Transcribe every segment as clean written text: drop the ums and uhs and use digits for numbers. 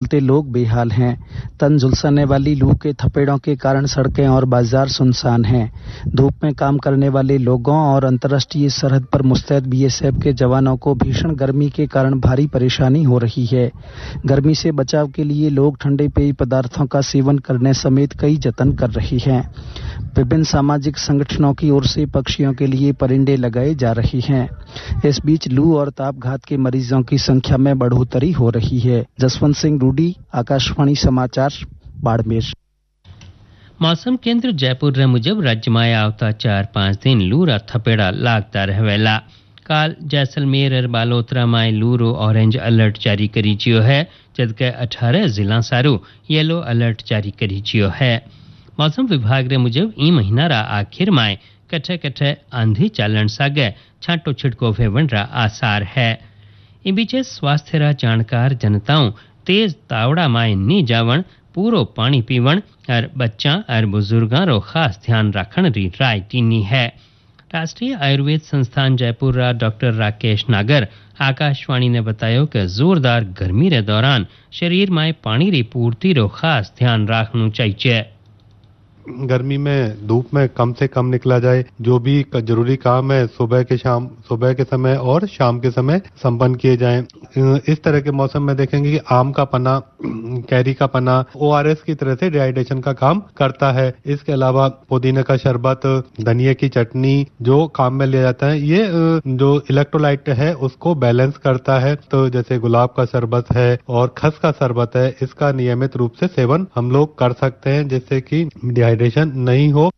घूमते लोग बेहाल हैं। तन झुलसाने वाली लू के थपेड़ों के कारण सड़कें और बाजार सुनसान हैं। धूप में काम करने वाले लोगों और अंतर्राष्ट्रीय सरहद पर मुस्तैद बीएसएफ के जवानों को भीषण गर्मी के कारण भारी परेशानी हो रही है। गर्मी से बचाव के लिए लोग ठंडे पेय पदार्थों का सेवन करने समेत कई जतन कर रहे हैं। विभिन्न सामाजिक संगठनों की ओर से पक्षियों के लिए परिंदे लगाए जा रही हैं। इस बीच लू और तापघात के मरीजों की संख्या में बढ़ोतरी हो रही है। जसवंत सिंह रूडी, आकाशवाणी समाचार, बाड़मेर। मौसम केंद्र जयपुर मुजब राज्य में आवता 4-5 दिन लू रा थपेड़ा लागता रहेला। काल जैसलमेर और बालोतरा में लू रो ऑरेंज अलर्ट जारी करी जियो है, जबकि 18 जिला सारू येलो अलर्ट जारी करी जियो है। मौसम विभाग रे मुजब ई महीना रा आखिर में कठे आंधी चालन सागे छांटो छिड़को वेवन रा आसार है। इन बीचे स्वास्थ्य रा जानकार जनताओं तेज तावड़ा में नी जावन, पूरो पानी पीवन और बच्चा और बुजुर्गों रो खास ध्यान रखन री राय टीनी है। राष्ट्रीय आयुर्वेद संस्थान जयपुर रा डॉक्टर राकेश नागर आकाशवाणी ने बताया कि जोरदार गर्मी रे दौरान शरीर में पानी री पूर्ति रो खास ध्यान रखना चाहिए। गर्मी में धूप में कम से कम निकला जाए। जो भी जरूरी काम है सुबह के समय और शाम के समय संपन्न किए जाएं। इस तरह के मौसम में देखेंगे कि आम का पन्ना, कैरी का पन्ना ORS की तरह से डिहाइड्रेशन का काम करता है। इसके अलावा पुदीने का शरबत, धनिया की चटनी जो काम में लिया जाता है, ये जो इलेक्ट्रोलाइट है उसको बैलेंस करता है। तो जैसे गुलाब का शरबत है और खस का शरबत है, इसका नियमित रूप से सेवन हम लोग कर सकते हैं जिससे कि डिहाइड्रेशन नहीं हो।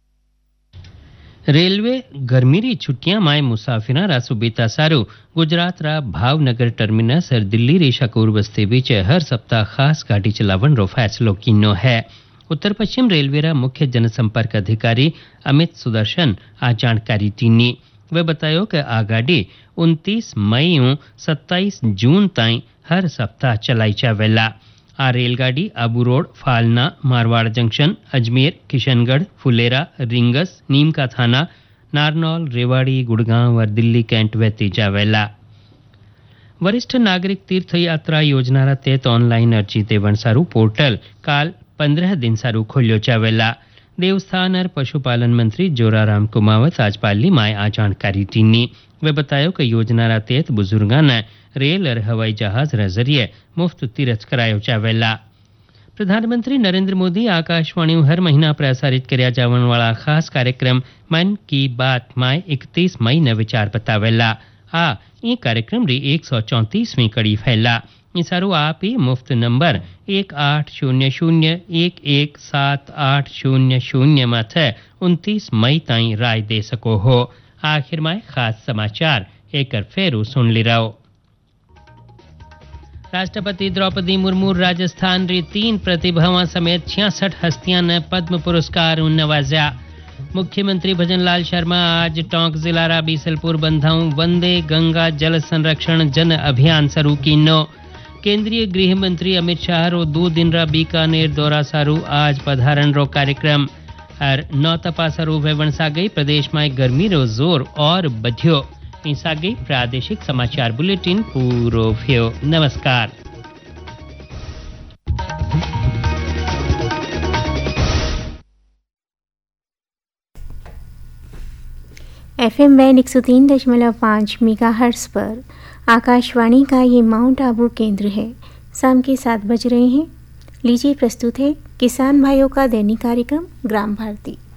रेलवे गर्मी री छुट्टियां में मुसाफिरा रा सुबेता सारू गुजरात रा भावनगर टर्मिनस और दिल्ली री शकूर बस्ती बीच हर सप्ताह खास गाड़ी चलावन रो फैसलो किनो है। उत्तर पश्चिम रेलवे रा मुख्य जनसंपर्क अधिकारी अमित सुदर्शन आ जानकारी टीनी। वे बतायो कि आ गाड़ी 29 मई और 27 जून ताई हर सप्ताह चलाई जावेला। आ रेलगाड़ी Abu road, Falna, Marwar junction, Ajmer, Kishangarh, Phulera, rings, नीम का थाना, नारनौल, रेवाड़ी, गुड़गांव और दिल्ली कैंट वेती जावेला। वरिष्ठ नागरिक तीर्थ यात्रा योजना रा तहत ऑनलाइन अर्जी देवन सारू पोर्टल काल 15 दिन सारू खोल्यो जावेला। देवस्थान और पशुपालन मंत्री जोराराम कुमावत आज पाली में आ जानकारी टीनी। वे बतायो कि योजना रा तहत बुजुर्गों ने रेल और हवाई जहाज रे जरिए मुफ्त तीर्थ करायो जावेला। प्रधानमंत्री नरेंद्र मोदी आकाशवाणी हर महीना प्रसारित करया जावन वाला खास कार्यक्रम मन की बात में 31 मई ने विचार बतावेला। आ ये कार्यक्रम री 134वीं कड़ी फैला। सारू आप ही मुफ्त नंबर 1800117800 माथे 29 मई ताई राय दे सको हो। आखिर में खास समाचार एक फेरू सुन ली रहो। राष्ट्रपति द्रौपदी मुर्मू राजस्थान री 3 प्रतिभावां समेत 66 हस्तियां ने पद्म पुरस्कार नवाजा। मुख्यमंत्री भजनलाल शर्मा आज टोंक जिला रा बीसलपुर बंधाऊ वंदे गंगा जल संरक्षण जन अभियान शुरू कीनो। केंद्रीय गृह मंत्री अमित शाह रो 2 दिन रा बीकानेर दौरा सारू आज पधारण रो कार्यक्रम और 9 तपा सारू वेवन सा गई। प्रदेश में गर्मी रो जोर और बढ़ियो। ईसा गई प्रादेशिक समाचार बुलेटिन पूरो भयो। नमस्कार। FM बैंड 103.5 मेगाहर्ट्ज पर आकाशवाणी का ये माउंट आबू केंद्र है। शाम के 7 बज रहे हैं। लीजिए प्रस्तुत है किसान भाइयों का दैनिक कार्यक्रम ग्राम भारती।